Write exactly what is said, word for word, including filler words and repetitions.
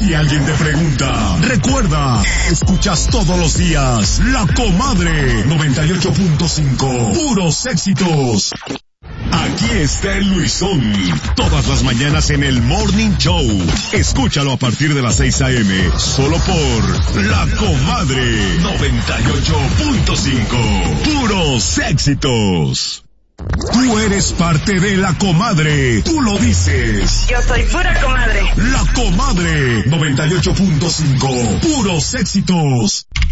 Si alguien te pregunta, recuerda, escuchas todos los días La Comadre noventa y ocho punto cinco, puros éxitos. Aquí está el Luisón, todas las mañanas en el Morning Show. Escúchalo a partir de las seis a.m., solo por La Comadre noventa y ocho punto cinco, puros éxitos. Tú eres parte de La Comadre, tú lo dices. Yo soy pura comadre. La Comadre noventa y ocho punto cinco, puros éxitos.